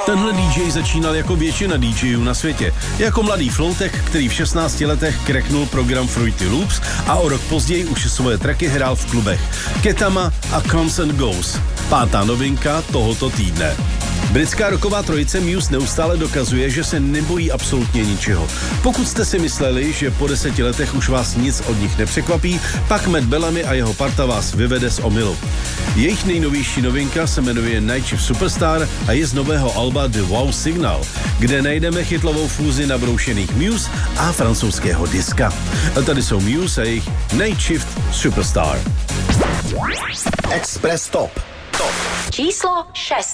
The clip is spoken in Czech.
Tenhle DJ začínal jako většina DJů na světě. Jako mladý floutek, který v 16 letech kreknul program Fruity Loops a o rok později už svoje tracky hrál v klubech Ketama a Comes and Goes. 5. novinka tohoto týdne. Britská rocková trojice Muse neustále dokazuje, že se nebojí absolutně ničeho. Pokud jste si mysleli, že po 10 letech už vás nic od nich nepřekvapí, pak Matt Bellamy a jeho parta vás vyvede z omylu. Jejich nejnovější novinka se jmenuje Night Shift Superstar a je z nového alba The Wow Signal, kde najdeme chytlavou fúzi nabroušených Muse a francouzského diska. A tady jsou Muse a jejich Night Shift Superstar. Express Top. Číslo 6.